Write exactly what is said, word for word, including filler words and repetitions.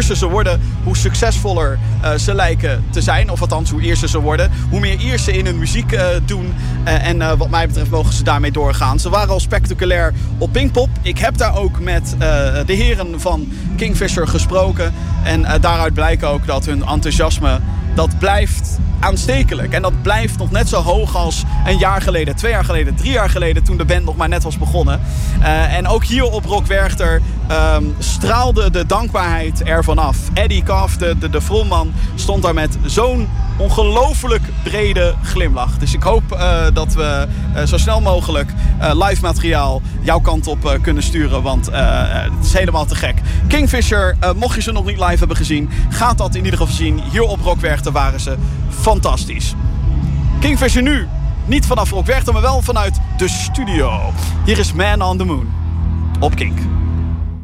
Ierser ze worden, hoe succesvoller uh, ze lijken te zijn. Of althans, hoe Ierser ze worden. Hoe meer Iersen in hun muziek uh, doen. Uh, en uh, wat mij betreft mogen ze daarmee doorgaan. Ze waren al spectaculair op Pinkpop. Ik heb daar ook met uh, de heren van Kingfisher gesproken. En uh, daaruit blijkt ook dat hun enthousiasme, dat blijft aanstekelijk. En dat blijft nog net zo hoog als een jaar geleden, twee jaar geleden, drie jaar geleden, toen de band nog maar net was begonnen. Uh, en ook hier op Rock Werchter um, straalde de dankbaarheid ervan af. Eddie Kauf, de, de, de frontman, stond daar met zo'n ongelooflijk brede glimlach. Dus ik hoop uh, dat we uh, zo snel mogelijk uh, live materiaal jouw kant op uh, kunnen sturen, want uh, het is helemaal te gek. Kingfisher, uh, mocht je ze nog niet live hebben gezien, gaat dat in ieder geval zien. Hier op Rock Werchter waren ze fantastisch. Kingfisher nu, niet vanaf Rock Werchter, maar wel vanuit de studio. Hier is Man on the Moon op Kink.